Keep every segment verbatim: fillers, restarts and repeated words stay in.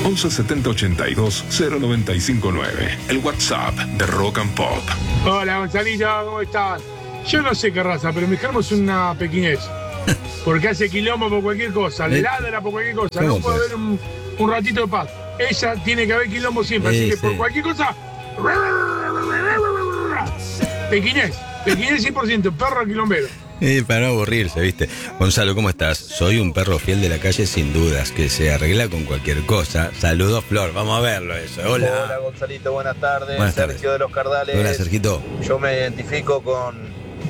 once setenta ochenta y dos cero noventa y cinco nueve. El WhatsApp de Rock and Pop. Hola, Gonzalito, ¿cómo estás? Yo no sé qué raza, pero mi germo es una pequinés. Porque hace quilombo por cualquier cosa, le ladra por cualquier cosa, no puede haber un, un ratito de paz. Ella tiene que haber quilombo siempre, Sí, así que sí. por cualquier cosa. Pequinés, pequinés cien por ciento, perro quilombero. Eh, para no aburrirse, ¿viste? Gonzalo, ¿cómo estás? Soy un perro fiel de la calle sin dudas, que se arregla con cualquier cosa. Saludos, Flor. Vamos a verlo eso. Hola. Hola, Gonzalito, buenas tardes. Buenas Sergio tardes. de los Cardales. Hola, Sergito. Yo me identifico con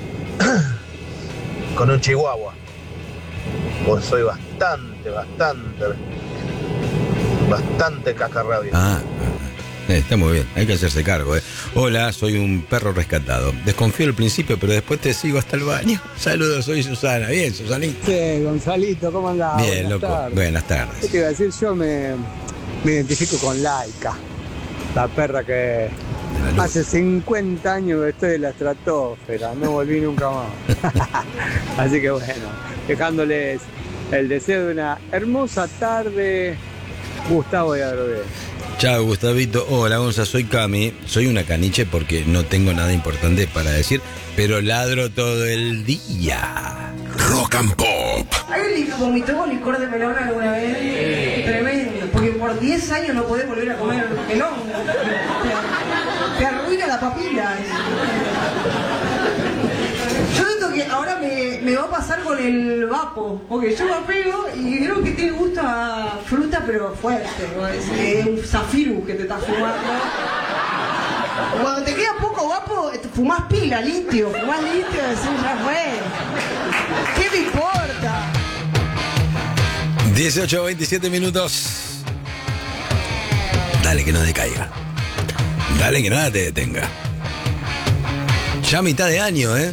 con un chihuahua. Pues soy bastante, bastante, bastante cascarrabia. Ah, eh, está muy bien. Hay que hacerse cargo, ¿eh? Hola, soy un perro rescatado. Desconfío al principio, pero después te sigo hasta el baño. Saludos, soy Susana. Bien, Susanita. Sí, Gonzalito, ¿cómo andás? Bien, Buenas loco. tardes. Buenas ¿Qué tardes. te iba a decir? Yo me, me identifico con Laika, la perra que hace cincuenta años que estoy en la estratosfera, no volví nunca más. Así que bueno, dejándoles el deseo de una hermosa tarde, Gustavo de Adrogué. Chao, Gustavito. Hola, Gonza, soy Cami. Soy una caniche porque no tengo nada importante para decir, pero ladro todo el día. Rock and Pop. ¿Alguien vomitó con licor de melón alguna vez? Tremendo, porque por diez años no podés volver a comer melón. Te, te arruina la papila. Yo siento que ahora me, me va a pasar con el vapo, porque yo vapeo y creo que tiene gusto a fruta, pero fuerte, ¿no? Es, es un zafirus que te estás fumando. Cuando te queda poco vapo, fumás pila, litio, fumás litio, decís, ya fue. ¿Qué me importa? dieciocho, veintisiete minutos. Dale que no decaiga. Dale que nada te detenga. Ya mitad de año, ¿eh?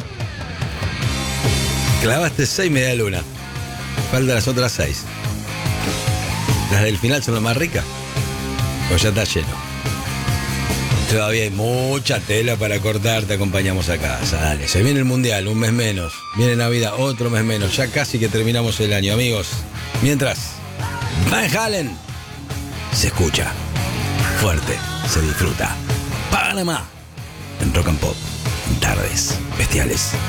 Clavaste seis media luna. Faltan las otras seis. ¿Las del final son las más ricas? O ya está lleno. Todavía hay mucha tela para cortar, te acompañamos a casa. Dale, se viene el mundial, un mes menos. Viene Navidad, otro mes menos. Ya casi que terminamos el año, amigos. Mientras, Van Halen se escucha fuerte, se disfruta. Panamá en Rock and Pop. Tardes bestiales.